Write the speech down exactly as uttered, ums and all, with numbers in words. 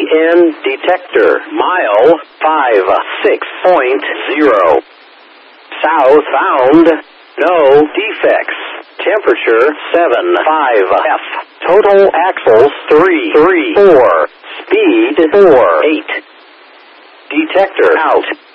N detector. Mile five six point zero. South found. No defects. Temperature seven five F. Total axles three three four. Speed four eight. Detector out.